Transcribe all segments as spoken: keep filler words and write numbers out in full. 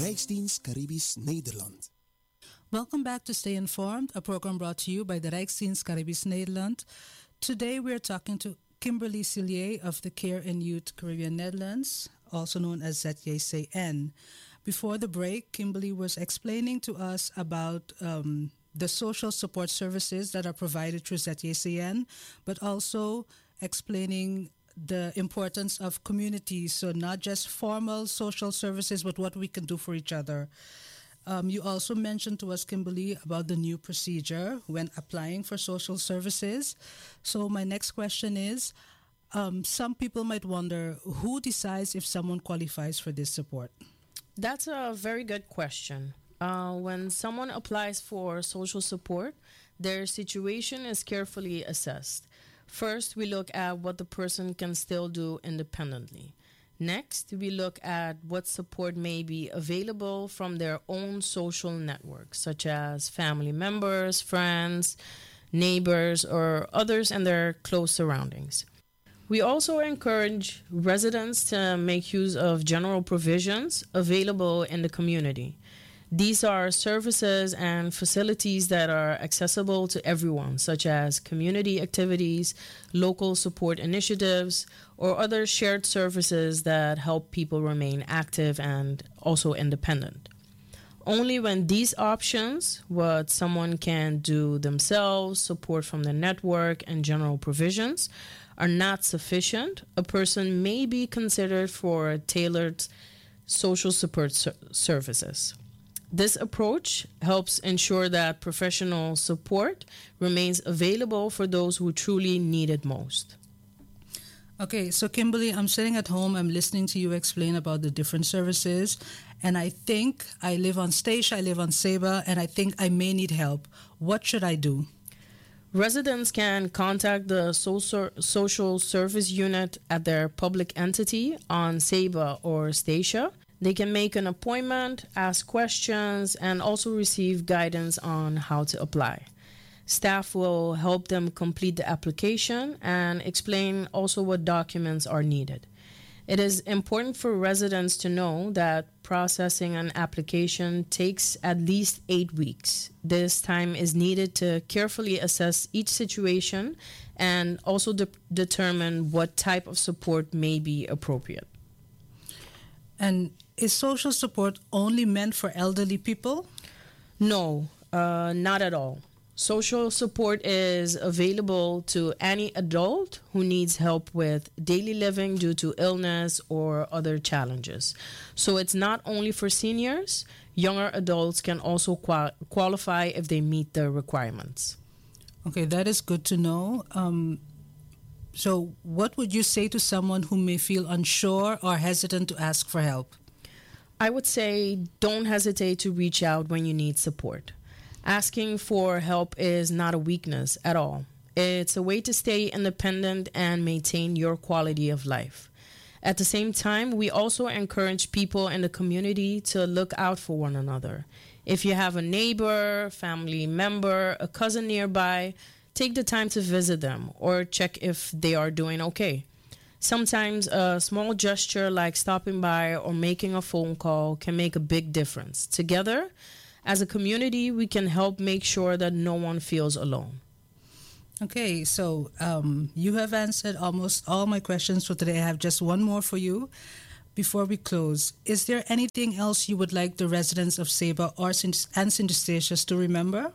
Rijksdienst Caribisch Nederland. Welcome back to Stay Informed, a program brought to you by the Rijksdienst Caribisch Nederland. Today we are talking to Kimberly Cillier of the Care and Youth Caribbean Netherlands, also known as Z J C N. Before the break, Kimberly was explaining to us about um, the social support services that are provided through Z J C N, but also explaining the importance of communities, so not just formal social services, but what we can do for each other. Um, you also mentioned to us, Kimberly, about the new procedure when applying for social services. So my next question is, um, some people might wonder, who decides if someone qualifies for this support? That's a very good question. Uh, when someone applies for social support, their situation is carefully assessed. First, we look at what the person can still do independently. Next, we look at what support may be available from their own social networks, such as family members, friends, neighbors, or others in their close surroundings. We also encourage residents to make use of general provisions available in the community. These are services and facilities that are accessible to everyone, such as community activities, local support initiatives, or other shared services that help people remain active and also independent. Only when these options, what someone can do themselves, support from the network, and general provisions, are not sufficient, a person may be considered for tailored social support ser- services. This approach helps ensure that professional support remains available for those who truly need it most. Okay, so Kimberly, I'm sitting at home, I'm listening to you explain about the different services, and I think I live on Statia, I live on Saba, and I think I may need help. What should I do? Residents can contact the social service unit at their public entity on Saba or Statia. They can make an appointment, ask questions, and also receive guidance on how to apply. Staff will help them complete the application and explain also what documents are needed. It is important for residents to know that processing an application takes at least eight weeks. This time is needed to carefully assess each situation and also de- determine what type of support may be appropriate. And is social support only meant for elderly people? No, uh, not at all. Social support is available to any adult who needs help with daily living due to illness or other challenges. So it's not only for seniors, younger adults can also qual- qualify if they meet the requirements. Okay, that is good to know. Um, so what would you say to someone who may feel unsure or hesitant to ask for help? I would say don't hesitate to reach out when you need support. Asking for help is not a weakness at all. It's a way to stay independent and maintain your quality of life. At the same time, we also encourage people in the community to look out for one another. If you have a neighbor, family member, a cousin nearby, take the time to visit them or check if they are doing okay. Sometimes a small gesture like stopping by or making a phone call can make a big difference. Together, as a community, we can help make sure that no one feels alone. Okay, so um, you have answered almost all my questions for today. I have just one more for you before we close. Is there anything else you would like the residents of Saba or Sin- and Saint Eustatius to remember?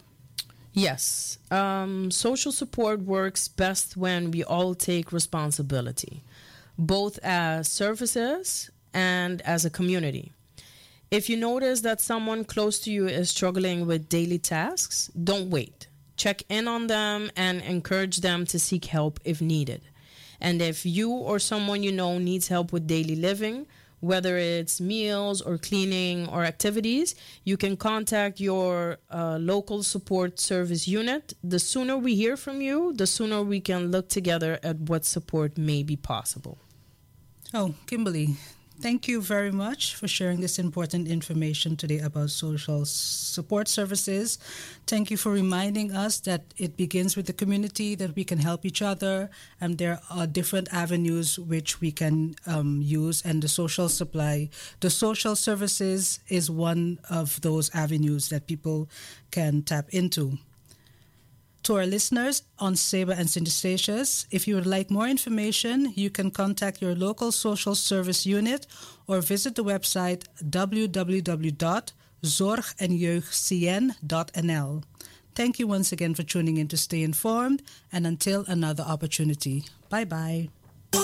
Yes. Um, social support works best when we all take responsibility, both as services and as a community. If you notice that someone close to you is struggling with daily tasks, don't wait. Check in on them and encourage them to seek help if needed. And if you or someone you know needs help with daily living, whether it's meals or cleaning or activities, you can contact your uh, local support service unit. The sooner we hear from you, the sooner we can look together at what support may be possible. Oh, Kimberly, Thank you very much for sharing this important information today about social support services. Thank you for reminding us that it begins with the community, that we can help each other, and there are different avenues which we can um, use, and the social supply, the social services is one of those avenues that people can tap into. To our listeners on SEBA and Syndestasias, if you would like more information, you can contact your local social service unit or visit the website w w w dot zorg en jeugd c n dot n l. Thank you once again for tuning in to Stay Informed, and until another opportunity. Bye-bye.